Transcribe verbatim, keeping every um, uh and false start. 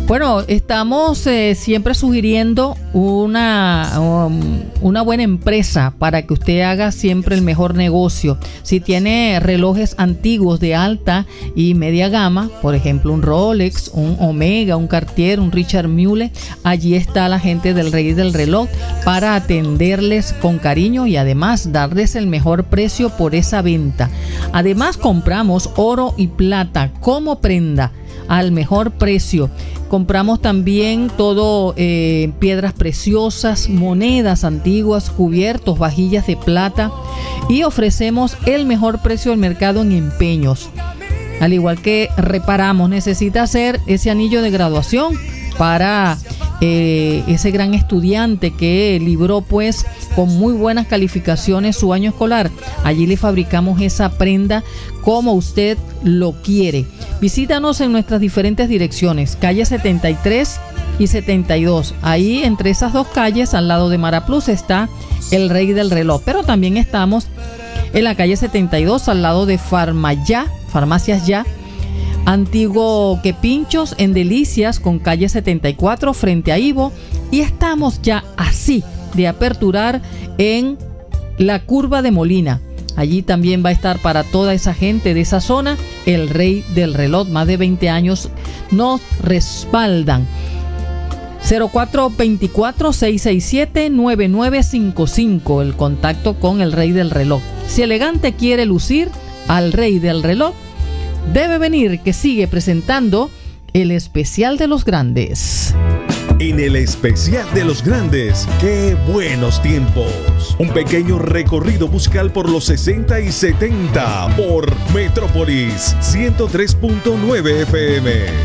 Bueno, estamos eh, siempre sugiriendo una, um, una buena empresa para que usted haga siempre el mejor negocio. Si tiene relojes antiguos de alta y media gama, por ejemplo un Rolex, un Omega, un Cartier, un Richard Mille, allí está la gente del Rey del Reloj para atenderles con cariño y además darles el mejor precio por esa venta. Además compramos oro y plata como prenda al mejor precio. Compramos también todo, eh, piedras preciosas, monedas antiguas, cubiertos, vajillas de plata, y ofrecemos el mejor precio del mercado en empeños. Al igual que reparamos, necesita hacer ese anillo de graduación para eh, ese gran estudiante que libró pues con muy buenas calificaciones su año escolar. Allí le fabricamos esa prenda como usted lo quiere. Visítanos en nuestras diferentes direcciones, calle setenta y tres y setenta y dos. Ahí entre esas dos calles, al lado de Maraplus, está el Rey del Reloj. Pero también estamos en la calle setenta y dos, al lado de Farmaya, Farmacias Ya. Antiguo Que Pinchos, en Delicias, con calle setenta y cuatro, frente a Ivo. Y estamos ya así de aperturar en la Curva de Molina. Allí también va a estar para toda esa gente de esa zona el Rey del Reloj. Más de veinte años nos respaldan. cero cuatro dos cuatro, seis seis siete, nueve nueve cinco cinco, el contacto con el Rey del Reloj. Si elegante quiere lucir al Rey del Reloj, debe venir, que sigue presentando el especial de los grandes. En el especial de los grandes, ¡qué buenos tiempos! Un pequeño recorrido musical por los sesenta y setenta por Metrópolis ciento tres punto nueve F M.